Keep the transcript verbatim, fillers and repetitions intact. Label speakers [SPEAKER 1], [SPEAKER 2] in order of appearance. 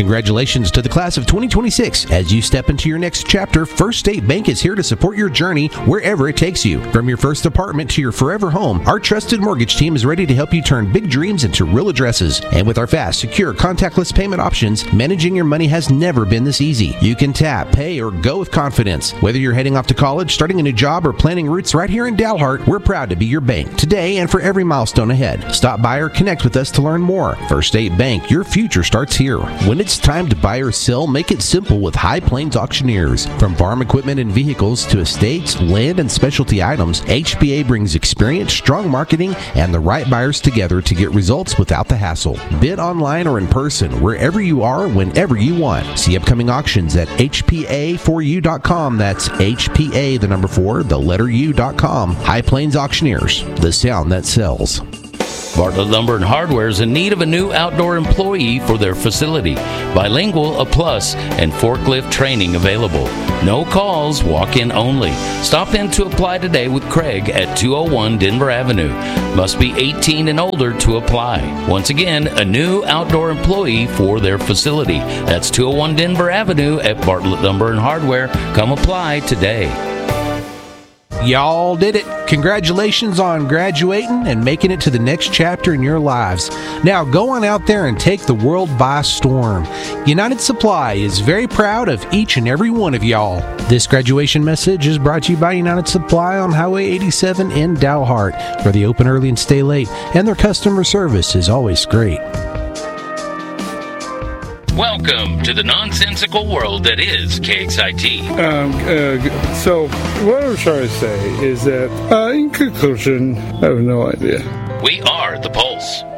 [SPEAKER 1] Congratulations to the class of twenty twenty-six. As you step into your next chapter, First State Bank is here to support your journey wherever it takes you. From your first apartment to your forever home, our trusted mortgage team is ready to help you turn big dreams into real addresses. And with our fast, secure, contactless payment options, managing your money has never been this easy. You can tap, pay, or go with confidence. Whether you're heading off to college, starting a new job, or planning roots right here in Dalhart, we're proud to be your bank today and for every milestone ahead. Stop by or connect with us to learn more. First State Bank, your future starts here. When it's time to buy or sell, make it simple with High Plains Auctioneers. From farm equipment and vehicles to estates, land, and specialty items, H P A brings experience, strong marketing, and the right buyers together to get results without the hassle. Bid online or in person, wherever you are, whenever you want. See upcoming auctions at H P A four U dot com. That's H P A, the number four, the letter U dot com. High Plains Auctioneers, the sound that sells.
[SPEAKER 2] Bartlett Lumber and Hardware is in need of a new outdoor employee for their facility. Bilingual, a plus, and forklift training available. No calls, walk-in only. Stop in to apply today with Craig at two oh one Denver Avenue. Must be eighteen and older to apply. Once again, a new outdoor employee for their facility. That's two oh one Denver Avenue at Bartlett Lumber and Hardware. Come apply today.
[SPEAKER 1] Y'all did it. Congratulations on graduating and making it to the next chapter in your lives. Now go on out there and take the world by storm. United Supply is very proud of each and every one of y'all. This graduation message is brought to you by United Supply on Highway eighty-seven in Dalhart, where they open early and stay late, and their customer service is always great.
[SPEAKER 2] Welcome to the nonsensical world that is K X I T.
[SPEAKER 3] Um, uh, so, what I'm trying to say is that, uh, in conclusion, I have no idea.
[SPEAKER 2] We are the Pulse.